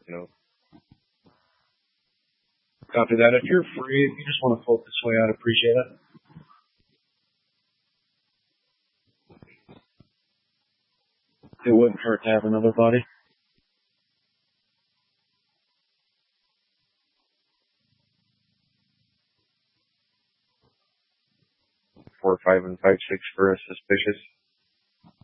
know. Copy that. If you're free, if you just want to float this way, I'd appreciate it. It wouldn't hurt to have another body. 4, 5, and 5, 6 for a suspicious.